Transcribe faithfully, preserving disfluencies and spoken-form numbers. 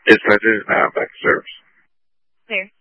Yes, I do now. Back to service. Clear.